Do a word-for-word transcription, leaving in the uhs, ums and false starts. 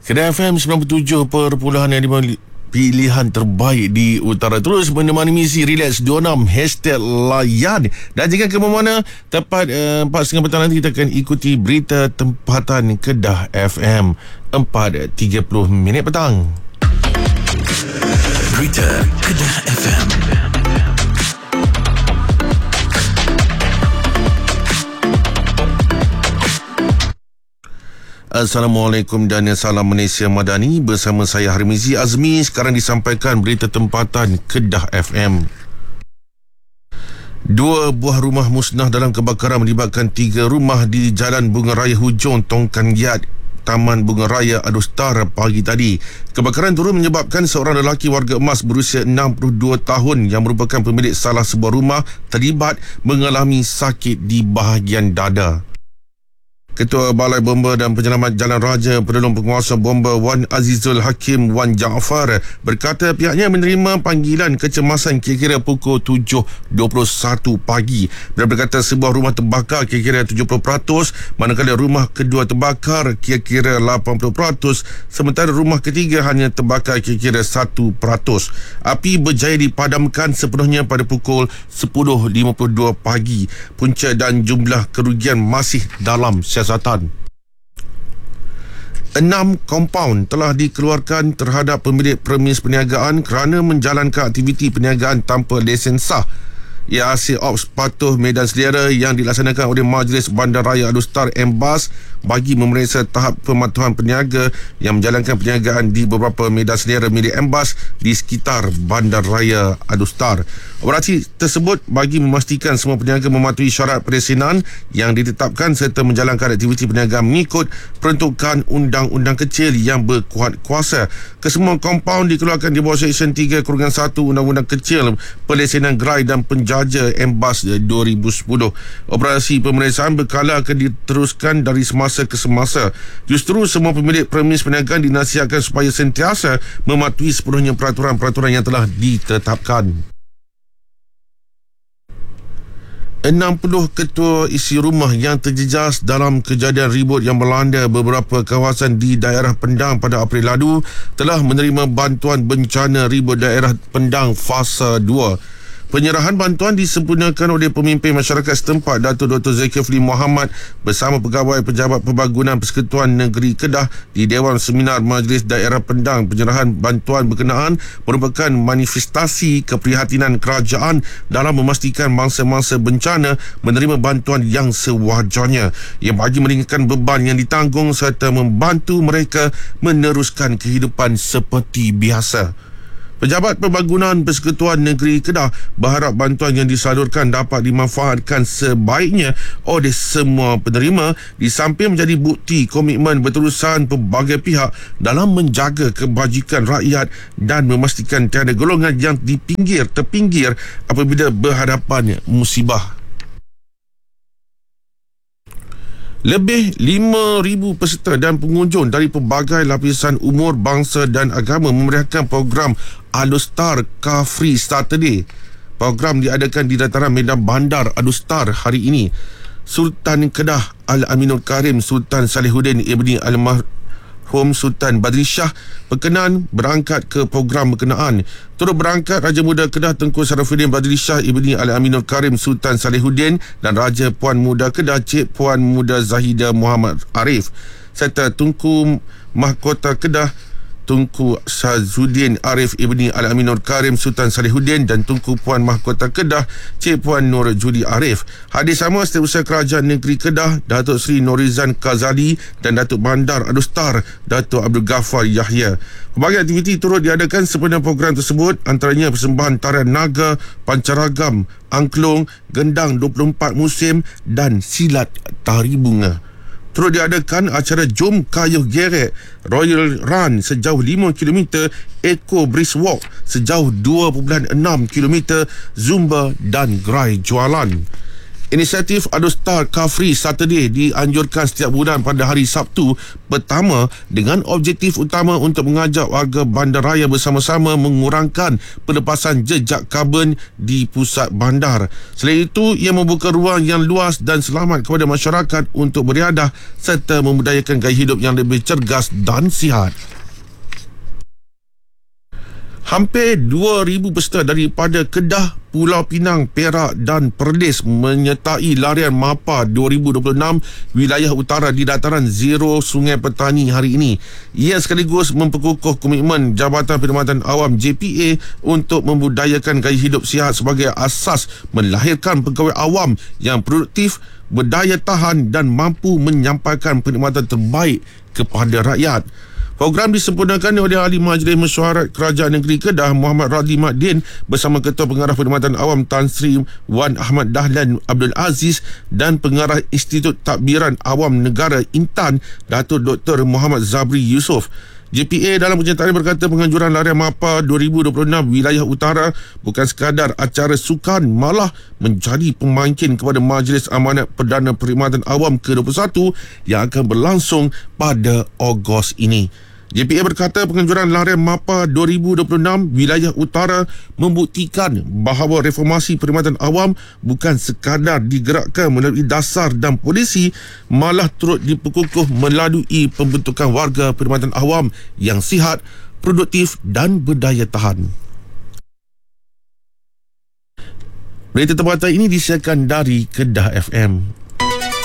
Kedah F M sembilan puluh tujuh perpuluhan lima pilihan terbaik di utara. Terus menemani misi Relax dua puluh enam hashtag layan. Dan jika ke mana tepat uh, empat tiga puluh petang nanti kita akan ikuti berita tempatan Kedah F M empat tiga puluh minit petang. Berita Kedah F M. Assalamualaikum dan salam Malaysia Madani. Bersama saya Harmizi Azmi. Sekarang disampaikan berita tempatan Kedah F M. Dua buah rumah musnah dalam kebakaran melibatkan tiga rumah di Jalan Bunga Raya Hujung Tongkang Yat, Taman Bunga Raya Adustar pagi tadi. Kebakaran turut menyebabkan seorang lelaki warga emas berusia enam puluh dua tahun yang merupakan pemilik salah sebuah rumah terlibat mengalami sakit di bahagian dada. Ketua Balai Bomba dan Penyelamat Jalan Raja Penolong Penguasa Bomba Wan Azizul Hakim Wan Jaafar berkata pihaknya menerima panggilan kecemasan kira-kira pukul tujuh dua puluh satu pagi. Dia berkata sebuah rumah terbakar kira-kira tujuh puluh peratus, manakala rumah kedua terbakar kira-kira lapan puluh peratus, sementara rumah ketiga hanya terbakar kira-kira satu peratus. Api berjaya dipadamkan sepenuhnya pada pukul sepuluh lima puluh dua pagi. Punca dan jumlah kerugian masih dalam siasatan. Enam kompaun telah dikeluarkan terhadap pemilik premis perniagaan kerana menjalankan aktiviti perniagaan tanpa lesen sah. Ia hasil Ops Patuh Medan Selera yang dilaksanakan oleh Majlis Bandaraya Adustar M B A S bagi memeriksa tahap pematuhan peniaga yang menjalankan perniagaan di beberapa medan selera milik M B A S di sekitar Bandaraya Adustar. Operasi tersebut bagi memastikan semua peniaga mematuhi syarat perlesenan yang ditetapkan serta menjalankan aktiviti perniagaan mengikut peruntukan undang-undang kecil yang berkuat kuasa. Kesemua kompaun dikeluarkan di bawah Seksyen tiga satu Undang-Undang Kecil Perlesenan Gerai dan Penjaja M B A S dua ribu sepuluh. Operasi pemeriksaan berkala akan diteruskan dari semasa ke semasa. Justru semua pemilik premis perniagaan dinasihatkan supaya sentiasa mematuhi sepenuhnya peraturan-peraturan yang telah ditetapkan. enam puluh ketua isi rumah yang terjejas dalam kejadian ribut yang melanda beberapa kawasan di daerah Pendang pada April lalu telah menerima bantuan bencana ribut daerah Pendang fasa dua. Penyerahan bantuan disempurnakan oleh pemimpin masyarakat setempat Datuk Doktor Zulkifli Mohamad bersama pegawai pejabat Perbagunan Persekutuan Negeri Kedah di Dewan Seminar Majlis Daerah Pendang. Penyerahan bantuan berkenaan merupakan manifestasi keprihatinan kerajaan dalam memastikan mangsa-mangsa bencana menerima bantuan yang sewajarnya. Ia bagi meringankan beban yang ditanggung serta membantu mereka meneruskan kehidupan seperti biasa. Pejabat Perbagunan Persekutuan Negeri Kedah berharap bantuan yang disalurkan dapat dimanfaatkan sebaiknya oleh semua penerima di samping menjadi bukti komitmen berterusan pelbagai pihak dalam menjaga kebajikan rakyat dan memastikan tiada golongan yang dipinggir terpinggir apabila berhadapan musibah. Lebih lima ribu peserta dan pengunjung dari pelbagai lapisan umur, bangsa dan agama memeriahkan program Adustar Car Free Saturday. Program diadakan di dataran Medan Bandar Adustar hari ini. Sultan Kedah Al-Aminul Karim Sultan Salihuddin Ibni Al-Marhum Sultan Badri Shah berkenan berangkat ke program berkenaan. Turut berangkat Raja Muda Kedah Tengku Sarafuddin Badri Shah Ibni Al-Aminul Karim Sultan Salihuddin dan Raja Puan Muda Kedah Cik Puan Muda Zahida Muhammad Arif serta Tunku Mahkota Kedah Tunku Syazuddin Arif Ibni Al-Aminul Karim Sultan Salihuddin dan Tunku Puan Mahkota Kedah Cik Puan Nur Juli Arif. Hadir sama Setiausaha Kerajaan Negeri Kedah Datuk Seri Norizan Kazali dan Datuk Bandar Adustar Datuk Abdul Ghaffar Yahya. Pelbagai aktiviti turut diadakan sepanjang program tersebut, antaranya persembahan tarian naga, pancaragam, angklung, gendang dua puluh empat musim dan silat tari bunga. Turut diadakan acara Jom Kayuh Gerek, Royal Run sejauh lima kilometer, Eco Brisk Walk sejauh dua perpuluhan enam kilometer, Zumba dan gerai jualan. Inisiatif Adostar Car Free Saturday dianjurkan setiap bulan pada hari Sabtu pertama dengan objektif utama untuk mengajak warga bandaraya bersama-sama mengurangkan pelepasan jejak karbon di pusat bandar. Selain itu, ia membuka ruang yang luas dan selamat kepada masyarakat untuk beriadah serta membudayakan gaya hidup yang lebih cergas dan sihat. Hampir dua ribu peserta daripada Kedah, Pulau Pinang, Perak dan Perlis menyertai larian MAPA dua ribu dua puluh enam wilayah utara di dataran Zero Sungai Petani hari ini. Ia sekaligus memperkukuh komitmen Jabatan Perkhidmatan Awam J P A untuk membudayakan gaya hidup sihat sebagai asas melahirkan pegawai awam yang produktif, berdaya tahan dan mampu menyampaikan perkhidmatan terbaik kepada rakyat. Program disempurnakan oleh Ahli Majlis Mesyuarat Kerajaan Negeri Kedah Muhammad Radhi Maddin bersama Ketua Pengarah Perkhidmatan Awam Tan Sri Wan Ahmad Dahlan Abdul Aziz dan Pengarah Institut Tadbiran Awam Negara Intan Datuk Doktor Muhammad Zabri Yusof. J P A dalam penyertaan berkata penganjuran larian MAPA dua ribu dua puluh enam wilayah utara bukan sekadar acara sukan, malah menjadi pemangkin kepada Majlis Amanat Perdana Perkhidmatan Awam ke dua puluh satu yang akan berlangsung pada Ogos ini. J P A berkata penganjuran larian MAPA dua ribu dua puluh enam wilayah utara membuktikan bahawa reformasi perkhidmatan awam bukan sekadar digerakkan melalui dasar dan polisi, malah turut diperkukuh melalui pembentukan warga perkhidmatan awam yang sihat, produktif dan berdaya tahan. Berita tempatan ini disiarkan dari Kedah F M.